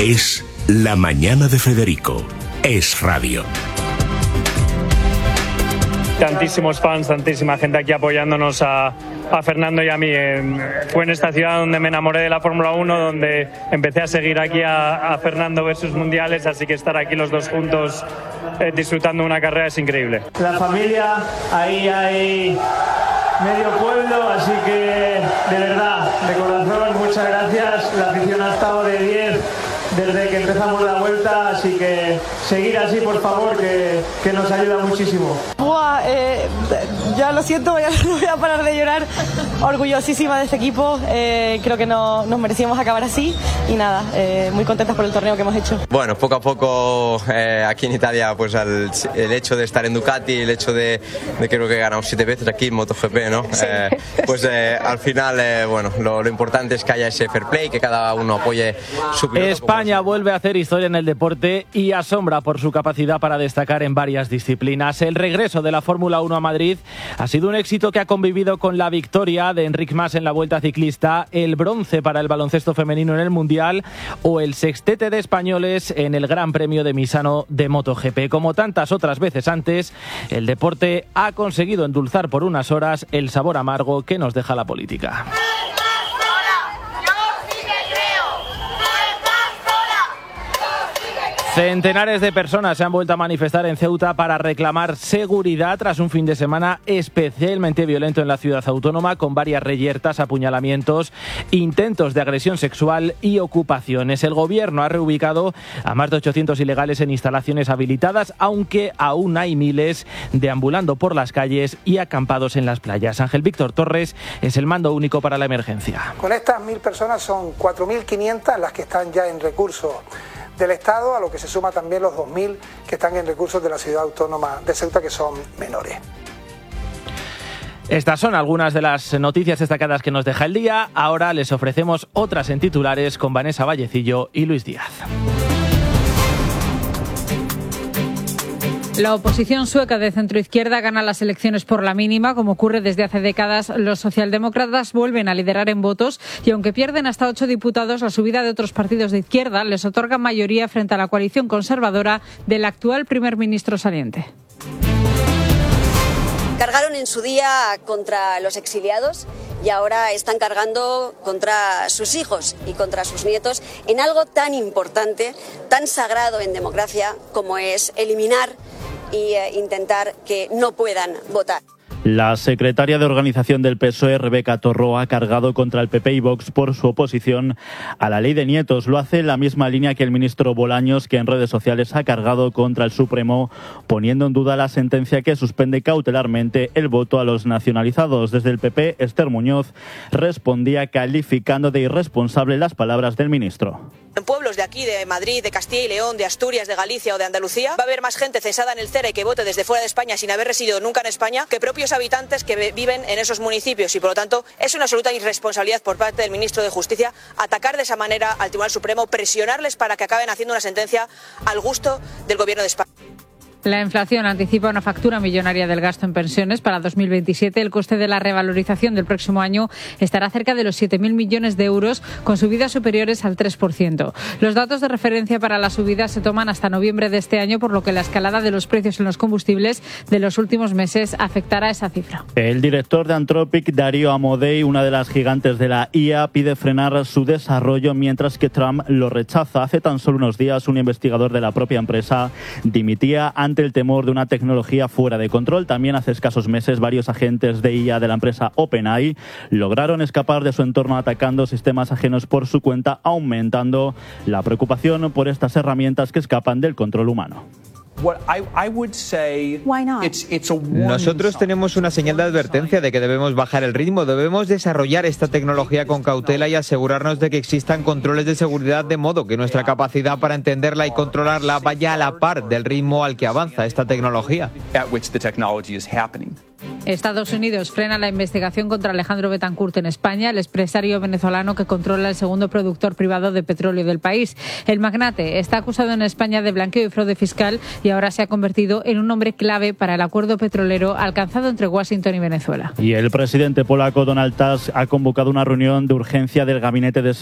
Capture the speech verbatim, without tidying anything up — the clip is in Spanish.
Es La Mañana de Federico. Es radio. Tantísimos fans, tantísima gente aquí apoyándonos a, a Fernando y a mí. Fue en esta ciudad donde me enamoré de la Fórmula uno, donde empecé a seguir aquí a, a Fernando versus mundiales, así que estar aquí los dos juntos eh, disfrutando una carrera es increíble. La familia, ahí hay medio pueblo, así que de verdad, de corazón, muchas gracias. La afición ha estado de diez desde que empezamos la vuelta, así que seguir así, por favor, que, que nos ayuda muchísimo. Buah, eh, ya lo siento, ya no voy a parar de llorar. Orgullosísima de este equipo, eh, creo que no, nos merecíamos acabar así y nada, eh, muy contentas por el torneo que hemos hecho. Bueno, poco a poco eh, aquí en Italia, pues el, el hecho de estar en Ducati, el hecho de, de creo que he ganado siete veces aquí en MotoGP, ¿no? Sí. Eh, pues eh, al final, eh, bueno, lo, lo importante es que haya ese fair play, que cada uno apoye su piloto. España vuelve a hacer historia en el deporte y asombra por su capacidad para destacar en varias disciplinas. El regreso de la Fórmula uno a Madrid ha sido un éxito que ha convivido con la victoria de Enric Mas en la Vuelta Ciclista, el bronce para el baloncesto femenino en el Mundial o el sextete de españoles en el Gran Premio de Misano de MotoGP. Como tantas otras veces antes, el deporte ha conseguido endulzar por unas horas el sabor amargo que nos deja la política. Centenares de personas se han vuelto a manifestar en Ceuta para reclamar seguridad tras un fin de semana especialmente violento en la ciudad autónoma, con varias reyertas, apuñalamientos, intentos de agresión sexual y ocupaciones. El gobierno ha reubicado a más de ochocientos ilegales en instalaciones habilitadas, aunque aún hay miles deambulando por las calles y acampados en las playas. Ángel Víctor Torres es el mando único para la emergencia. Con estas mil personas son cuatro mil quinientas las que están ya en recurso del Estado, a lo que se suma también los dos mil que están en recursos de la ciudad autónoma de Ceuta, que son menores. Estas son algunas de las noticias destacadas que nos deja el día. Ahora les ofrecemos otras en titulares con Vanessa Vallecillo y Luis Díaz. La oposición sueca de centroizquierda gana las elecciones por la mínima. Como ocurre desde hace décadas, los socialdemócratas vuelven a liderar en votos y aunque pierden hasta ocho diputados, la subida de otros partidos de izquierda les otorga mayoría frente a la coalición conservadora del actual primer ministro saliente. Cargaron en su día contra los exiliados y ahora están cargando contra sus hijos y contra sus nietos en algo tan importante, tan sagrado en democracia como es eliminar y eh, intentar que no puedan votar. La secretaria de organización del P S O E, Rebeca Torró, ha cargado contra el P P y Vox por su oposición a la ley de nietos. Lo hace en la misma línea que el ministro Bolaños, que en redes sociales ha cargado contra el Supremo, poniendo en duda la sentencia que suspende cautelarmente el voto a los nacionalizados. Desde el P P, Esther Muñoz respondía calificando de irresponsable las palabras del ministro. En pueblos de aquí, de Madrid, de Castilla y León, de Asturias, de Galicia o de Andalucía, va a haber más gente censada en el CERA y que vote desde fuera de España sin haber residido nunca en España que propios habitantes que viven en esos municipios y, por lo tanto, es una absoluta irresponsabilidad por parte del ministro de Justicia atacar de esa manera al Tribunal Supremo, presionarles para que acaben haciendo una sentencia al gusto del Gobierno de España. La inflación anticipa una factura millonaria del gasto en pensiones para dos mil veintisiete. El coste de la revalorización del próximo año estará cerca de los siete mil millones de euros, con subidas superiores al tres por ciento. Los datos de referencia para la subida se toman hasta noviembre de este año, por lo que la escalada de los precios en los combustibles de los últimos meses afectará esa cifra. El director de Anthropic, Darío Amodei, una de las gigantes de la I A, pide frenar su desarrollo, mientras que Trump lo rechaza. Hace tan solo unos días, un investigador de la propia empresa dimitía ante el temor de una tecnología fuera de control. También hace escasos meses varios agentes de I A de la empresa OpenAI lograron escapar de su entorno atacando sistemas ajenos por su cuenta, aumentando la preocupación por estas herramientas que escapan del control humano. Nosotros tenemos una señal de advertencia de que debemos bajar el ritmo, debemos desarrollar esta tecnología con cautela y asegurarnos de que existan controles de seguridad de modo que nuestra capacidad para entenderla y controlarla vaya a la par del ritmo al que avanza esta tecnología. Estados Unidos frena la investigación contra Alejandro Betancourt en España, el empresario venezolano que controla el segundo productor privado de petróleo del país. El magnate está acusado en España de blanqueo y fraude fiscal y ahora se ha convertido en un hombre clave para el acuerdo petrolero alcanzado entre Washington y Venezuela. Y el presidente polaco Donald Tusk ha convocado una reunión de urgencia del gabinete de